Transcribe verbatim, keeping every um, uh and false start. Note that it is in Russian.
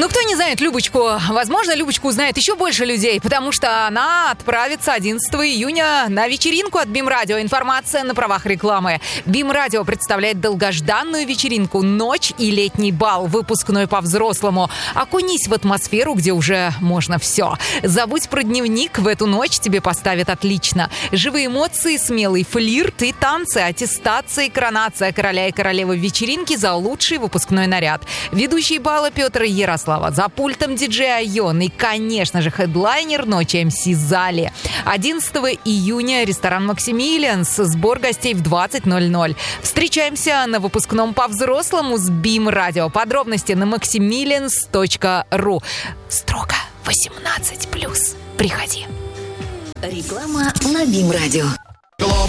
кто не знает Любочку? Возможно, Любочку узнает еще больше людей, потому что она отправится одиннадцатого июня на вечеринку от БИМ-радио. Информация на правах рекламы. БИМ-радио представляет долгожданную вечеринку «Ночь и летний бал», выпускной по-взрослому. Окунись в атмосферу, где уже можно все. Забудь про дневник, в эту ночь тебе поставят отлично. Живые эмоции, смелый флирт и танцы, аттестация и коронация короля и королевы вечеринки за лучший выпускной наряд. Ведущий бала Петр и Ярослава. За пультом диджей Айон. И, конечно же, хедлайнер ночи эм си Зали. одиннадцатого июня ресторан «Максимилианс». Сбор гостей в двадцать ноль ноль. Встречаемся на выпускном по-взрослому с БИМ-радио. Подробности на максимилианс точка ру. Строго восемнадцать плюс. Приходи. Реклама на БИМ-радио.